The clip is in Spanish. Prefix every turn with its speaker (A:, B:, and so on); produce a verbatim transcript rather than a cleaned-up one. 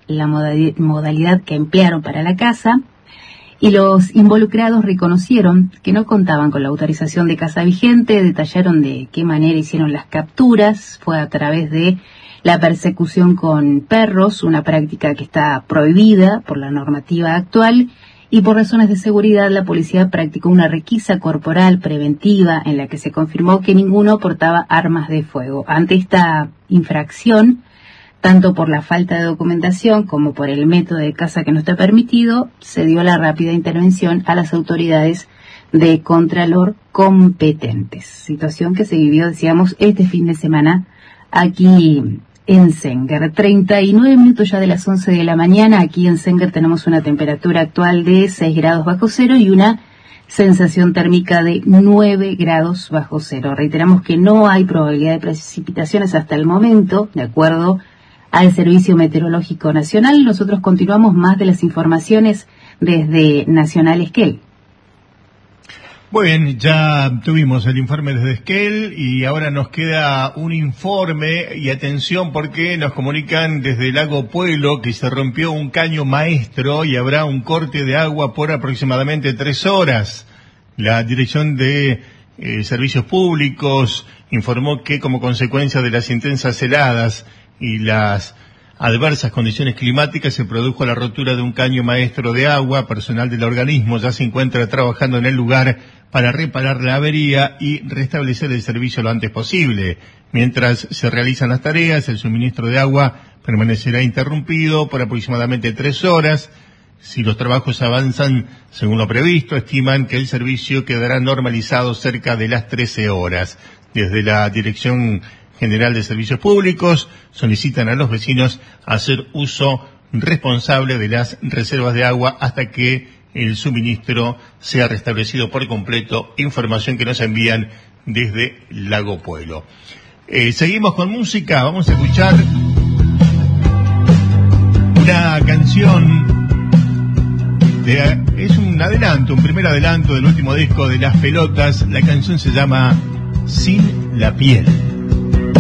A: la modalidad que emplearon para la caza, y los involucrados reconocieron que no contaban con la autorización de caza vigente, detallaron de qué manera hicieron las capturas, fue a través de la persecución con perros, una práctica que está prohibida por la normativa actual, y por razones de seguridad la policía practicó una requisa corporal preventiva en la que se confirmó que ninguno portaba armas de fuego. Ante esta infracción, tanto por la falta de documentación como por el método de caza que no está permitido, se dio la rápida intervención a las autoridades de Contralor competentes. Situación que se vivió, decíamos, este fin de semana aquí en Senguer. treinta y nueve minutos ya de las once de la mañana. Aquí en Senguer tenemos una temperatura actual de seis grados bajo cero y una sensación térmica de nueve grados bajo cero. Reiteramos que no hay probabilidad de precipitaciones hasta el momento, de acuerdo al Servicio Meteorológico Nacional. Nosotros continuamos más de las informaciones desde Nacional Esquel.
B: Muy bien, ya tuvimos el informe desde Esquel y ahora nos queda un informe, y atención porque nos comunican desde Lago Puelo que se rompió un caño maestro y habrá un corte de agua por aproximadamente tres horas. La Dirección de eh, Servicios Públicos informó que como consecuencia de las intensas heladas y las adversas condiciones climáticas se produjo la rotura de un caño maestro de agua. Personal del organismo ya se encuentra trabajando en el lugar para reparar la avería y restablecer el servicio lo antes posible. Mientras se realizan las tareas, el suministro de agua permanecerá interrumpido por aproximadamente tres horas. Si los trabajos avanzan según lo previsto, estiman que el servicio quedará normalizado cerca de las trece horas. Desde la Dirección General de Servicios Públicos solicitan a los vecinos hacer uso responsable de las reservas de agua hasta que el suministro sea restablecido por completo. Información que nos envían desde Lago Puelo. Eh, seguimos con música, vamos a escuchar una canción de, es un adelanto, un primer adelanto del último disco de Las Pelotas. La canción se llama Sin la Piel.